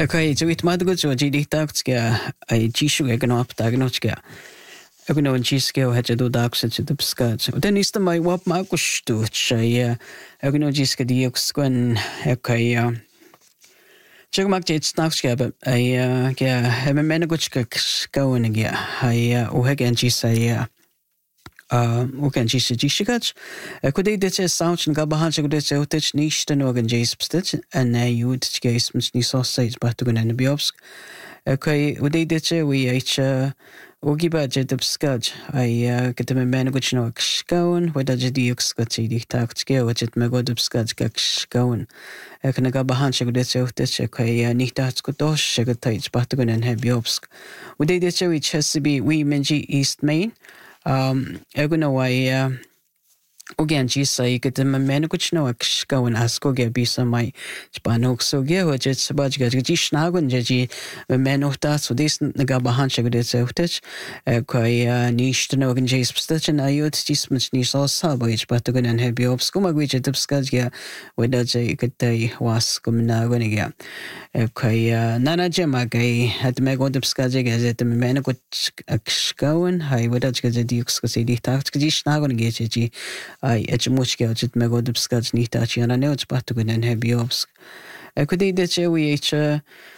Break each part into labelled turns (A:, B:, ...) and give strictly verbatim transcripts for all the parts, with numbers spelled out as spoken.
A: Okay, so it matter so G D taxka ai jishu egan op dagnochka. Egan on jiske had to do dax to the skirts. Then is the my wap makush to chay egan on jiska dioxquan okay. Check mark jet snackska but I yeah have a menaguchka going again. I uhegan jisa Uh, okay, just just could they did sound and gabahan could they outage niche the organ jays stitch and uh, you would guess much ni sausage but to go in the biobs. Okay, would they did we each uh Ogi budget of scudge. I uh, get them a man which no scown, whether the dukes got the tact scale, which it may go to scudge scown. I can go behind check this out this okay, nicht that's good dosh, sugar tights, but to go and have biobs. Would they did which has to be we menji East Main. Um, I don't know why. Uh, again, she say get the man which no go and ask go get be some my spanok so get what it's about get the snag and jeji the man of that so this the behind check this out touch. Okay, niche to know and jay's stitch and I would this much niche all subway, but to go and have your obscure which it upscars yeah, whether they get the was come now when again. Okay, Nana Jemagay had to make all the upscars as the man which go and I would get the dukes because they tax because snag and get jeji. I edge much girl just me go to scotch neat at you and I know it's part to go and have biobs. I could eat that we each uh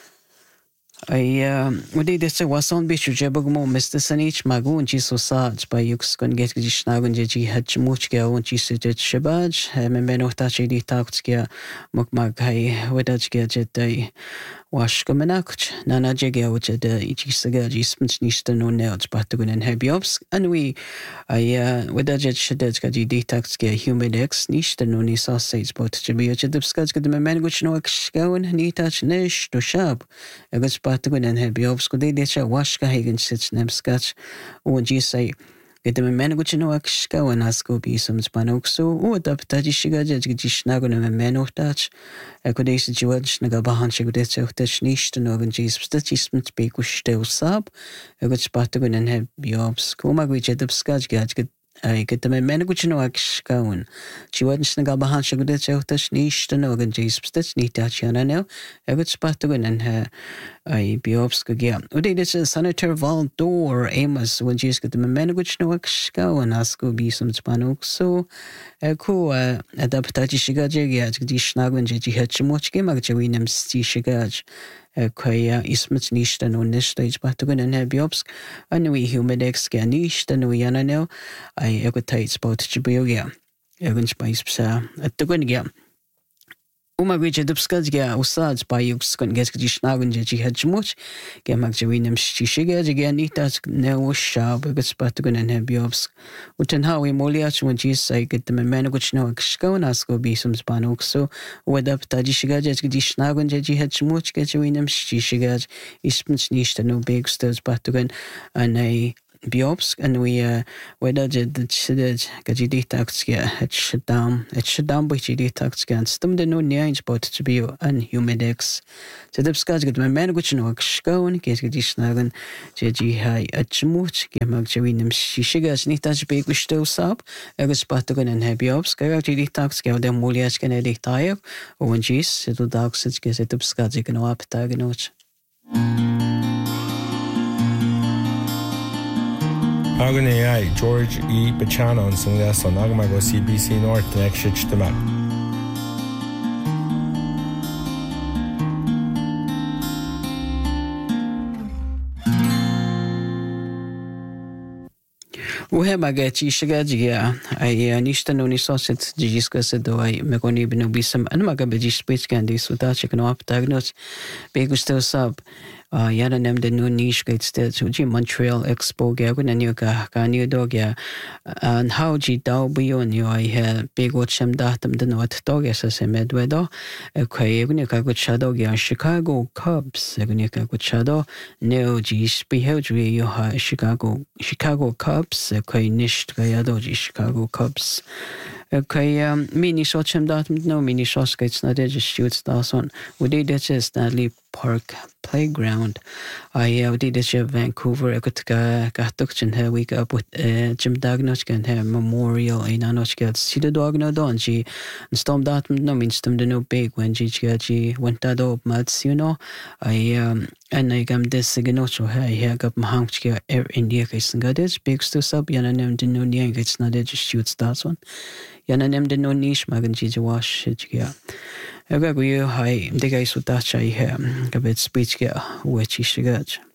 A: I um would eat this was on beach jebogmo Mister Sanich Magoon Jesus Sarge by Yux can get Gishnag and Jeji had much girl and she said Shabaj, and men of that she talked here Mukmagai with that gadget day. Wash Gomenach, Nana Jagger, which at the Ichisaga, Spence Nista no nails, but to go and have biobs. And we, I, uh, with that jet shedska, detax get humid ex, Nista no ni sausage, but to be a jet of scotch, get the man which no ex go and neat touch nish to sharp. I got spot to go and have biobs, could they ditch a wash Kahagan sits nem scotch, or would you say? Get them a man which no ex go and ask go be some spanok so, or the Tajiga, Jishnag and a man of touch. I could ace the George Nagabahan, she could get out touch niche to know and Jay's stitchment speak with still sub. I got spot to go and have biobs. Coma which at the scotch get I get them a man which no ex going. She wasn't Nagabahan, she could get out touch niche to know and Jay's stitch neat touch and I know. I got spot to go and have I biobs again. Would they this is Senator Valdor Amos when she's got them a man which no ex go and ask go be some spanok so. Ko adaptaci shigaje gać gdyż nagle dzieci heczmoczki magdzie winem sti shigać koja ismets niște no nestage batugan and habiobsk anui humidex ga niște no yanano I egotate spot chibiogia egun spice psa atugan Uma gwyd dybsgad ga usad ba yws gan ges gdi snagun jeji hedjmoch ga magjawinem shishiga ga nitas no shab gas patugan and habiobs utan hawi moliach when jis say get the man which no xgo nasko be some spanok so wedap tajishiga jes gdi snagun jeji hedjmoch ga jawinem shishiga ispens nishta no big stos patugan and a biobs and we uh whether the chided gaji tax get het shut down it shut down by G D tax gan stum the no nine spot to be an humidex so the skaj get my man which no go and get gaji snagan jeji hai achmuch get mag jawinem shishigas ni touch big with still sub agus patugan and have biobs ga G D tax get the molias can edit tayo or when jis it dax it get the skaj gan up tagnoch
B: Agan A I, George E. Bachano and some less on Agamago C B C North the next shit to map.
A: Uhe magachi shigajiga I nishta no ni sosit jiska sedo I megoni bino bisam and magabeji speech candy so that you can up diagnose begusto sub Uh, yana nem de no niche gate state so G Montreal Expo ga kun anyo ka ka new dog ya and how G daw biyo ni I ha big watch them datum de not dog as se medwedo okay kun ka gut shadow ya Chicago Cubs kun ka gut shadow no G behavior you ha Chicago Chicago Cubs okay niche ga ya do G Chicago Cubs okay um mini shot them datum no mini shot skates na de just shoots das on we did that just Stanley Park Playground. I uh, did this year Vancouver. I got to go got in here week up with uh, Jim Dagnoch and her memorial in Anoch got see the dog no don she and stormed out no means them the no big when she she went that up mats you know I um and I got this gnocho hey here got my hank Air India case and got this big to sub yana nem the no yang it's not it just shoots that one yana nem the no niche magan she wash it yeah I got you hi the guys with that I have a bit speech get which is good.